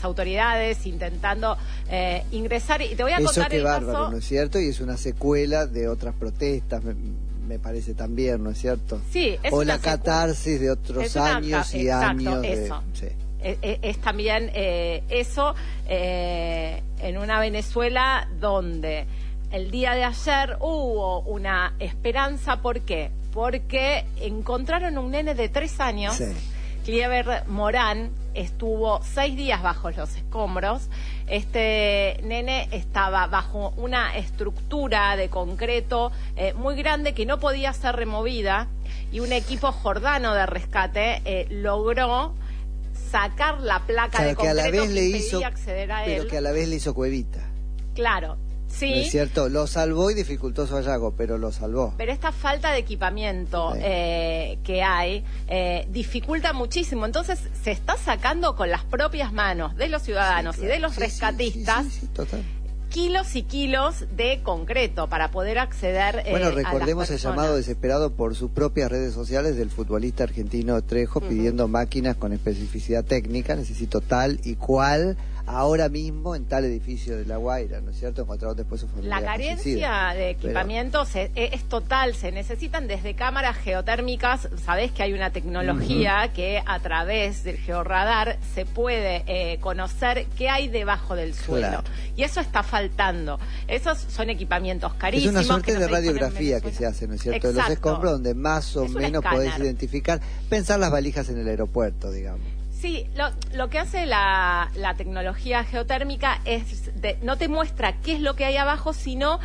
autoridades intentando ingresar. Y te voy a contar qué el bárbaro, caso. ¿no es cierto? Y es una secuela de otras protestas, me parece también, ¿no es cierto? Sí, es o una la catarsis de otros años y exacto, años de... eso. Sí. Es también eso en una Venezuela donde el día de ayer hubo una esperanza. ¿Por qué? Porque encontraron un nene de 3 años. Sí. Clíever Morán estuvo 6 días bajo los escombros. Este nene estaba bajo una estructura de concreto muy grande que no podía ser removida, y un equipo jordano de rescate logró sacar la placa de concreto que impedía acceder a él. Pero que a la vez le hizo cuevita. Claro. Sí. ¿No es cierto? Lo salvó y dificultó su hallazgo, pero lo salvó. Pero esta falta de equipamiento Sí. Que hay dificulta muchísimo. Entonces se está sacando con las propias manos de los ciudadanos, sí, claro, y de los rescatistas, sí, total, kilos y kilos de concreto para poder acceder bueno, a las recordemos el personas. llamado desesperado por sus propias redes sociales del futbolista argentino Trejo, pidiendo máquinas con especificidad técnica. Necesito tal y cual ahora mismo en tal edificio de La Guaira, ¿no es cierto? Encontraron después su familia. La carencia de equipamientos es total. Se necesitan desde cámaras geotérmicas. Sabés que hay una tecnología que a través del georradar se puede conocer qué hay debajo del suelo. Claro. Y eso está faltando. Esos son equipamientos carísimos. Es una suerte que de no se disponen en radiografía que Venezuela. se hace, ¿no es cierto? Exacto. De los escombros, donde más o Es un menos podés escáner. identificar, pensar las valijas en el aeropuerto, digamos. Sí, lo que hace la tecnología geotérmica es no te muestra qué es lo que hay abajo, sino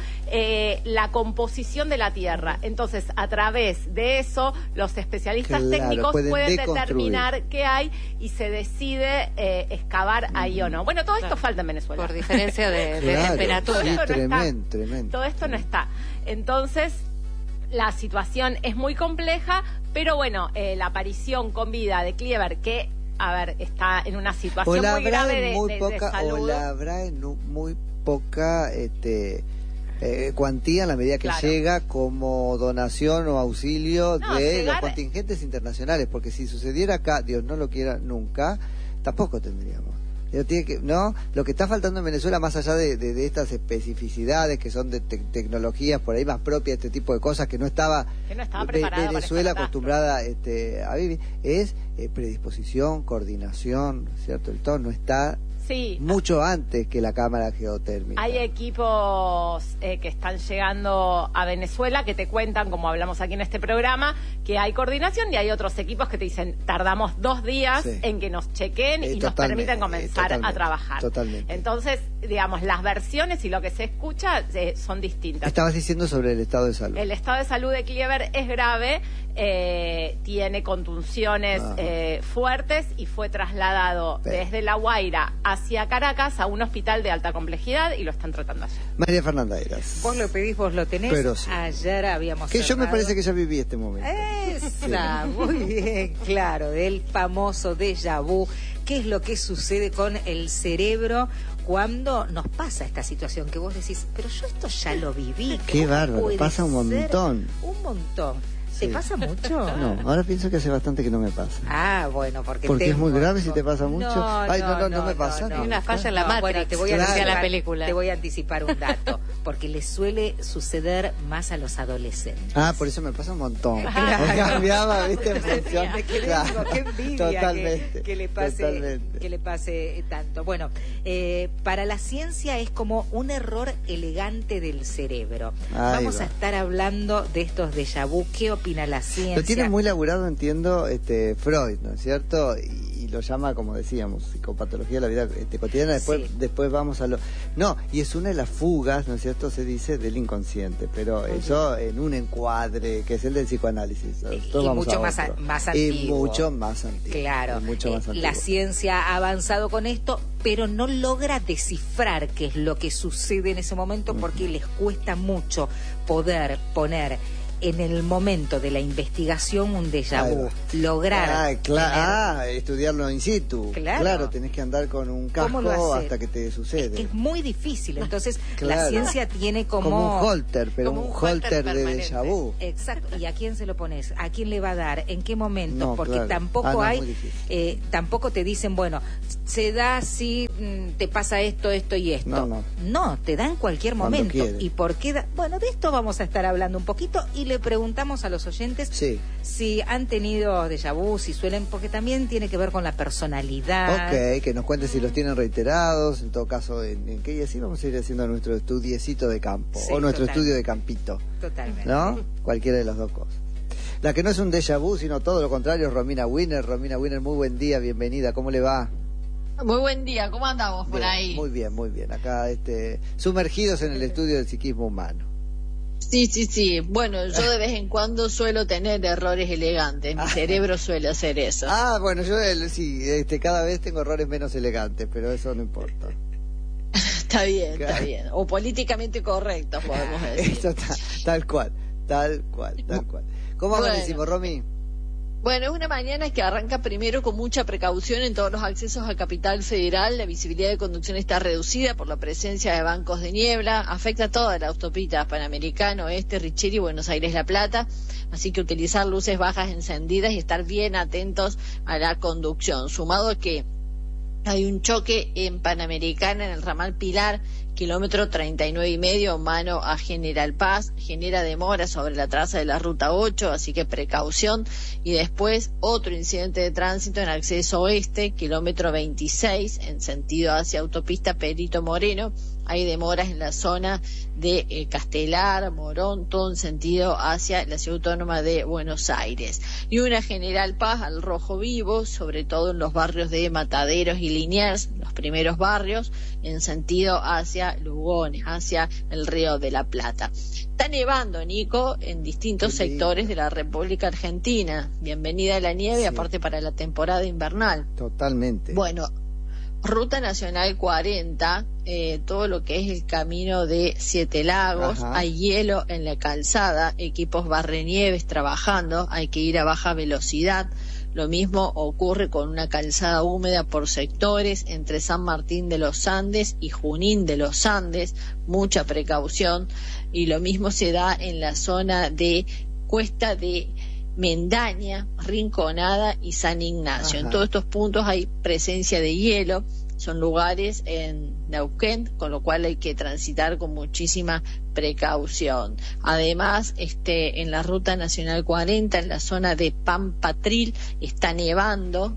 la composición de la tierra. Entonces, a través de eso, los especialistas técnicos pueden determinar qué hay y se decide excavar ahí o no. Bueno, todo esto falta en Venezuela. Por diferencia de temperatura. Sí, Todo esto no está. tremendo. Todo esto no está. Entonces, la situación es muy compleja, pero bueno, la aparición con vida de Clíever, que está en una situación muy grave de salud. O la habrá en muy poca cuantía en la medida que llega como donación o auxilio de los contingentes internacionales, porque si sucediera acá, Dios no lo quiera nunca, tampoco tendríamos. ¿No? Lo que está faltando en Venezuela, más allá de estas especificidades que son de tecnologías por ahí más propias de este tipo de cosas que no estaba Venezuela acostumbrada a vivir, es predisposición, coordinación, ¿cierto? El todo no está mucho antes que la cámara geotérmica. Hay equipos que están llegando a Venezuela que te cuentan, como hablamos aquí en este programa, que hay coordinación, y hay otros equipos que te dicen, tardamos 2 días en que nos chequen y nos permiten comenzar a trabajar. Totalmente. Entonces, digamos, las versiones y lo que se escucha son distintas. Estabas diciendo sobre el estado de salud. El estado de salud de Clíever es grave, tiene contunciones fuertes, y fue trasladado desde La Guaira hacia Caracas a un hospital de alta complejidad y lo están tratando allí. María Fernanda Eras. Vos lo pedís, vos lo tenés. Pero sí. Ayer habíamos que yo me parece que ya viví este momento. Esa, muy bien, claro, del famoso déjà vu. ¿Qué es lo que sucede con el cerebro cuando nos pasa esta situación? Que vos decís, pero yo esto ya lo viví. Qué bárbaro, pasa un montón. Un montón. ¿Te pasa mucho? No, ahora pienso que hace bastante que no me pasa. Ah, bueno, porque es muy grave si te pasa mucho. No me pasa. Hay una falla en la Matrix. Bueno, te voy a decía anticipar, la película. Te voy a anticipar un dato, porque le suele suceder más a los adolescentes. Ah, por eso me pasa un montón. Me cambiaba, ¿viste? En función. Qué envidia totalmente, que le pase tanto. Bueno, para la ciencia es como un error elegante del cerebro. Vamos a estar hablando de estos déjà vu. ¿Qué opina la ciencia? Lo tiene muy laburado, entiendo, Freud, ¿no es cierto? Y lo llama, como decíamos, psicopatología de la vida cotidiana. Después vamos a lo... No, y es una de las fugas, ¿no es cierto? Se dice del inconsciente, pero eso en un encuadre que es el del psicoanálisis. Y mucho más antiguo. Y mucho más antiguo. Claro. Mucho más antiguo. La ciencia ha avanzado con esto, pero no logra descifrar qué es lo que sucede en ese momento, porque les cuesta mucho poder poner en el momento de la investigación un déjà vu, lograr estudiarlo in situ. Claro, tenés que andar con un casco hasta que te sucede. Es que es muy difícil, entonces la ciencia tiene como un holter, pero un holter de déjà vu. Exacto. ¿Y a quién se lo pones? ¿A quién le va a dar? ¿En qué momento? Porque tampoco tampoco te dicen, bueno, se da si te pasa esto y esto. No, te da en cualquier momento. ¿Y por qué Bueno, de esto vamos a estar hablando un poquito y le preguntamos a los oyentes si han tenido déjà vu, si suelen, porque también tiene que ver con la personalidad. Ok, que nos cuenten si los tienen reiterados, en todo caso, en qué, y así vamos a ir haciendo nuestro estudiecito de campo, o nuestro estudio de campito. Totalmente. ¿No? Cualquiera de las dos cosas. La que no es un déjà vu, sino todo lo contrario, es Romina Winner. Romina Winner, muy buen día, bienvenida, ¿cómo le va? Muy buen día, ¿cómo andamos por ahí? Muy bien, acá sumergidos en el estudio del psiquismo humano. Sí. Bueno, yo de vez en cuando suelo tener errores elegantes. Mi cerebro suele hacer eso. Bueno, yo cada vez tengo errores menos elegantes, pero eso no importa. Está bien. O políticamente correctos, podemos decir. Eso tal cual. ¿Cómo amanecimos, Romy? Bueno, es una mañana que arranca primero con mucha precaución en todos los accesos a Capital Federal. La visibilidad de conducción está reducida por la presencia de bancos de niebla. Afecta a toda la autopista Panamericano, Richeri, Buenos Aires, La Plata. Así que utilizar luces bajas encendidas y estar bien atentos a la conducción. Sumado a que hay un choque en Panamericana, en el ramal Pilar, kilómetro 39,5, mano a General Paz, genera demora sobre la traza de la ruta 8, así que precaución. Y después otro incidente de tránsito en acceso oeste, kilómetro 26, en sentido hacia autopista Perito Moreno. Hay demoras en la zona de Castelar, Morón, todo en sentido hacia la ciudad autónoma de Buenos Aires. Y una General Paz al rojo vivo, sobre todo en los barrios de Mataderos y Liniers, los primeros barrios, en sentido hacia Lugones, hacia el Río de la Plata. Está nevando, Nico, en distintos sectores de la República Argentina. Bienvenida a la nieve, aparte para la temporada invernal. Totalmente. Bueno, Ruta Nacional 40, todo lo que es el camino de Siete Lagos, hay hielo en la calzada, equipos barrenieves trabajando, hay que ir a baja velocidad. Lo mismo ocurre con una calzada húmeda por sectores entre San Martín de los Andes y Junín de los Andes, mucha precaución. Y lo mismo se da en la zona de Cuesta de Mendaña, Rinconada y San Ignacio. En todos estos puntos hay presencia de hielo, son lugares en Neuquén, con lo cual hay que transitar con muchísima precaución. Además, en la Ruta Nacional 40, en la zona de Pampatril, está nevando.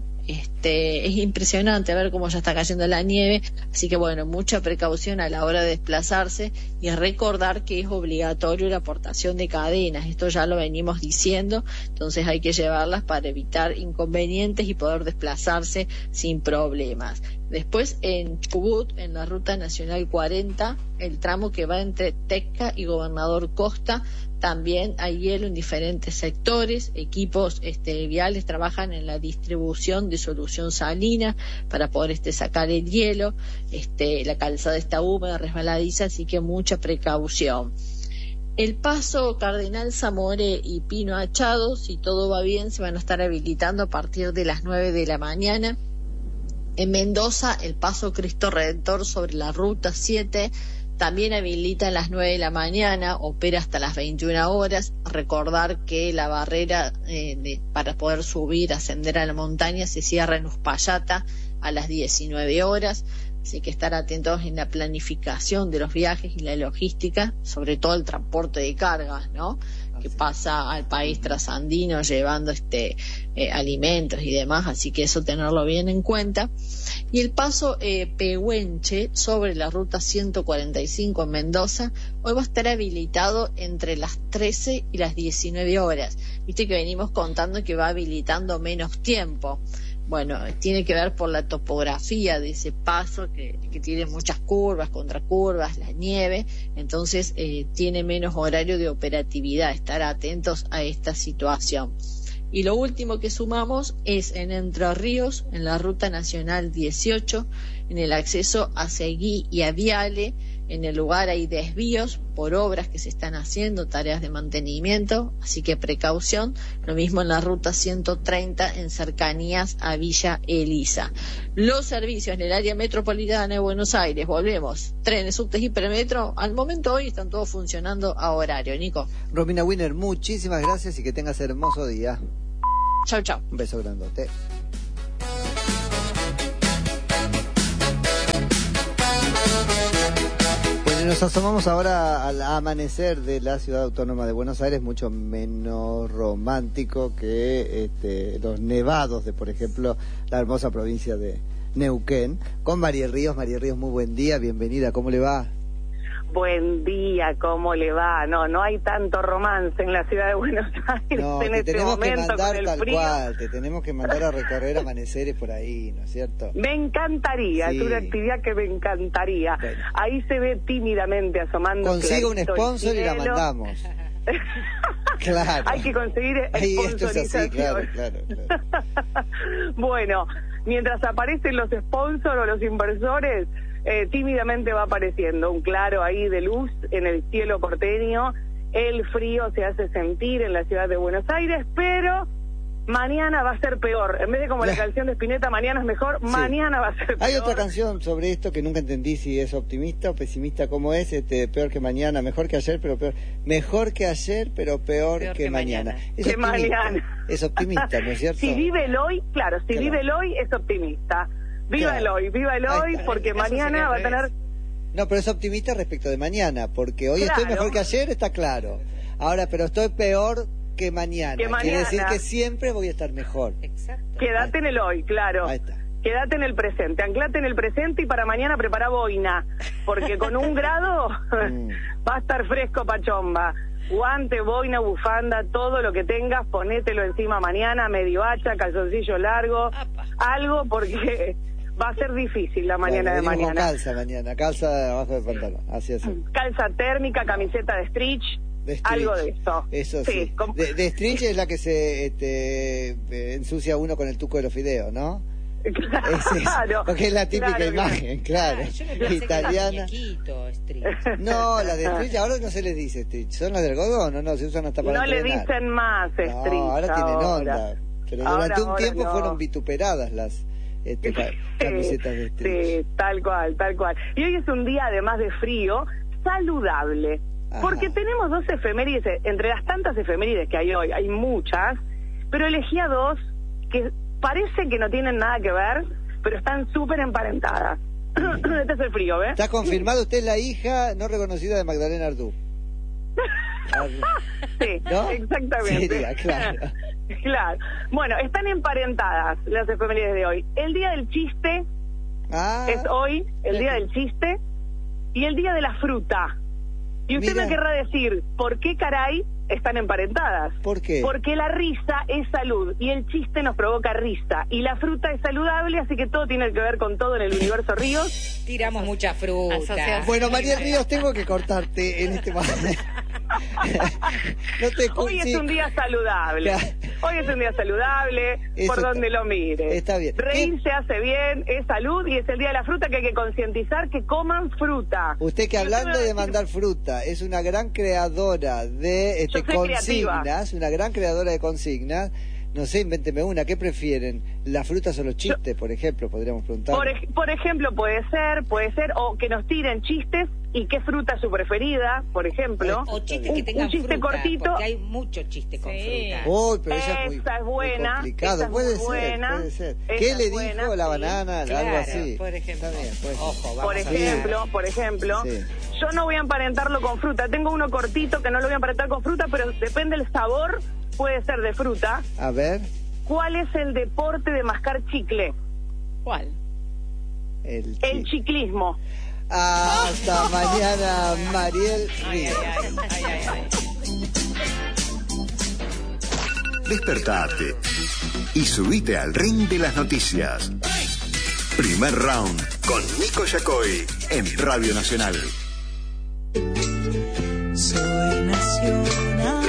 Es impresionante ver cómo ya está cayendo la nieve, así que bueno, mucha precaución a la hora de desplazarse y recordar que es obligatorio la portación de cadenas. Esto ya lo venimos diciendo, entonces hay que llevarlas para evitar inconvenientes y poder desplazarse sin problemas. Después en Chubut, en la Ruta Nacional 40, el tramo que va entre Tecca y Gobernador Costa, también hay hielo en diferentes sectores. Equipos viales trabajan en la distribución de solución salina para poder sacar el hielo. La calzada está húmeda, resbaladiza, así que mucha precaución. El paso Cardenal Zamoré y Pino Achado, si todo va bien, se van a estar habilitando a partir de las 9 de la mañana. En Mendoza, el paso Cristo Redentor sobre la Ruta 7 también habilita a las 9 de la mañana, opera hasta las 21 horas. Recordar que la barrera para poder subir, ascender a la montaña, se cierra en Uspallata a las 19 horas. Así que estar atentos en la planificación de los viajes y la logística, sobre todo el transporte de cargas, ¿no? Que pasa al país trasandino llevando alimentos y demás, así que eso tenerlo bien en cuenta. Y el paso Pehuenche sobre la ruta 145 en Mendoza, hoy va a estar habilitado entre las 13 y las 19 horas. Viste que venimos contando que va habilitando menos tiempo. Bueno, tiene que ver por la topografía de ese paso que tiene muchas curvas, contracurvas, la nieve, entonces tiene menos horario de operatividad, estar atentos a esta situación. Y lo último que sumamos es en Entre Ríos, en la Ruta Nacional 18, en el acceso a Seguí y a Viale, En el lugar hay desvíos por obras que se están haciendo, tareas de mantenimiento, así que precaución. Lo mismo en la ruta 130 en cercanías a Villa Elisa. Los servicios en el área metropolitana de Buenos Aires, volvemos, trenes, subtes y hipermetro, al momento hoy están todos funcionando a horario. Nico. Romina Wiener, muchísimas gracias y que tengas hermoso día. Chau, chau. Un beso grandote. Nos asomamos ahora al amanecer de la Ciudad Autónoma de Buenos Aires, mucho menos romántico que los nevados de, por ejemplo, la hermosa provincia de Neuquén, con Mariel Ríos. Mariel Ríos, muy buen día, bienvenida, ¿cómo le va? Buen día, ¿cómo le va? No hay tanto romance en la ciudad de Buenos Aires en este momento con el frío. Te tenemos que mandar a recorrer amaneceres por ahí, ¿no es cierto? Me encantaría, sí. Es una actividad que me encantaría. Bueno. Ahí se ve tímidamente asomando. Consigue un sponsor y la mandamos. Claro. Hay que conseguir sponsorización. Claro. Bueno, mientras aparecen los sponsors o los inversores, tímidamente va apareciendo un claro ahí de luz en el cielo porteño. El frío se hace sentir en la ciudad de Buenos Aires, pero mañana va a ser peor. En vez de como la canción de Spinetta, mañana es mejor, sí. Mañana va a ser peor. Hay otra canción sobre esto que nunca entendí si es optimista o pesimista. ¿Cómo es? Peor que mañana, mejor que ayer, pero peor. Mejor que ayer, pero peor que mañana. Es mañana. Es optimista, ¿no es cierto? Si vive el hoy, claro, si vive el hoy es optimista. Viva el hoy, porque mañana va a tener... No, pero es optimista respecto de mañana, porque hoy estoy mejor que ayer, está claro. Ahora, pero estoy peor que mañana. Quiere decir que siempre voy a estar mejor. Exacto. Quédate en el hoy, claro. Ahí está. Quédate en el presente, anclate en el presente y para mañana prepara boina, porque con 1 grado va a estar fresco pachomba. Guante, boina, bufanda, todo lo que tengas, ponételo encima mañana, medio hacha, calzoncillo largo, algo, porque va a ser difícil la mañana de mañana. Calza mañana, calza abajo del pantalón, así es. Calza térmica, camiseta de stretch, algo de eso. Eso sí. De stretch es la que se ensucia uno con el tuco de los fideos, ¿no? Claro, porque es la típica imagen, claro, italiana. No, las de stretch ahora no se les dice stretch, son las del algodón, no se usan hasta para entrenar. No le dicen más stretch. No, ahora tienen onda, pero durante un tiempo fueron vituperadas las camisetas de stretch. Sí, tal cual. Y hoy es un día, además de frío, saludable. Ajá. Porque tenemos 2 efemérides, entre las tantas efemérides que hay hoy, hay muchas, pero elegí a 2 que parecen que no tienen nada que ver, pero están súper emparentadas. Este es el frío, ¿ves? Está confirmado, usted es la hija no reconocida de Magdalena Ardú. Sí, ¿no? Exactamente. Sería, claro. Claro. Bueno, están emparentadas las efemérides de hoy. El día del chiste es hoy, el día del chiste, y el día de la fruta. Y usted me querrá decir, ¿por qué caray están emparentadas? ¿Por qué? Porque la risa es salud y el chiste nos provoca risa. Y la fruta es saludable, así que todo tiene que ver con todo en el universo Ríos. Tiramos mucha fruta. Bueno, María Ríos, tengo que cortarte en este momento. Hoy es un día saludable. Hoy es un día saludable, por donde lo mire. Está bien. Reírse hace bien, es salud y es el día de la fruta, que hay que concientizar que coman fruta. Usted que hablando de mandar fruta, es una gran creadora de consignas, una gran creadora de consignas. No sé, invénteme una. ¿Qué prefieren? ¿Las frutas o los chistes, por ejemplo? Podríamos preguntar. Por ejemplo, puede ser, o que nos tiren chistes y qué fruta es su preferida, por ejemplo. O chistes que tengan un chiste fruta, cortito. porque hay mucho chiste con fruta. Uy, pero esa es buena. Complicado. Puede ser. ¿Qué le dijo la banana? Claro, algo así. Por ejemplo. Está bien, pues. Ojo, por ejemplo, yo no voy a emparentarlo con fruta. Tengo uno cortito que no lo voy a emparentar con fruta, pero depende del sabor. Puede ser de fruta. A ver. ¿Cuál es el deporte de mascar chicle? ¿Cuál? El chiclismo. Hasta mañana, Mariel Ríos. Despertate y subite al ring de las noticias. Primer round con Nico Yacoy en Radio Nacional. Soy nacional.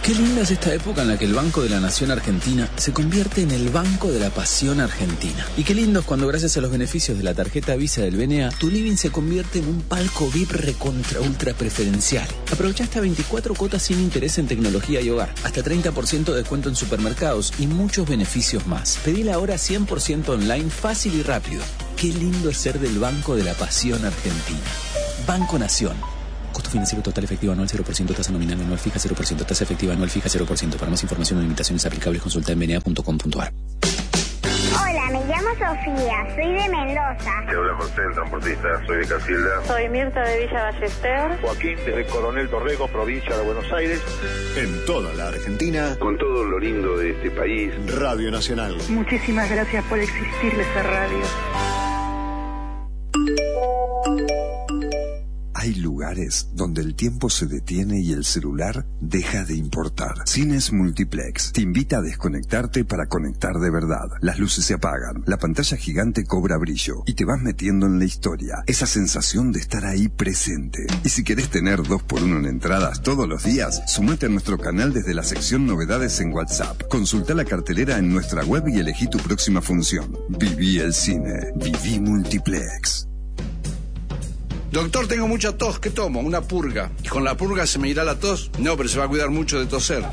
Qué linda es esta época en la que el Banco de la Nación Argentina se convierte en el Banco de la Pasión Argentina. Y qué lindo es cuando gracias a los beneficios de la tarjeta Visa del BNA, tu living se convierte en un palco VIP recontra ultra preferencial. Aprovecha hasta 24 cuotas sin interés en tecnología y hogar, hasta 30% de descuento en supermercados y muchos beneficios más. Pedila ahora 100% online, fácil y rápido. Qué lindo es ser del Banco de la Pasión Argentina. Banco Nación. Costo financiero total efectivo anual 0%, tasa nominal anual fija 0%, tasa efectiva anual fija 0%. Para más información o limitaciones aplicables consulta en bna.com.ar. Hola, me llamo Sofía, soy de Mendoza. Te habla José, el transportista, soy de Casilda. Soy Mirta de Villa Ballester. Joaquín, desde Coronel Dorrego, provincia de Buenos Aires. En toda la Argentina, con todo lo lindo de este país. Radio Nacional. Muchísimas gracias por existirle esa radio. Hay lugares donde el tiempo se detiene y el celular deja de importar. Cines Multiplex te invita a desconectarte para conectar de verdad. Las luces se apagan, la pantalla gigante cobra brillo y te vas metiendo en la historia. Esa sensación de estar ahí presente. Y si querés tener 2x1 en entradas todos los días, sumate a nuestro canal desde la sección Novedades en WhatsApp. Consulta la cartelera en nuestra web y elegí tu próxima función. Viví el cine. Viví Multiplex. Doctor, tengo mucha tos, ¿qué tomo? Una purga. ¿Y con la purga se me irá la tos? No, pero se va a cuidar mucho de toser.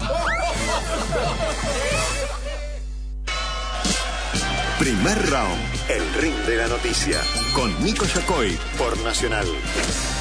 Primer round, el ring de la noticia, con Nico Yacoy por Nacional.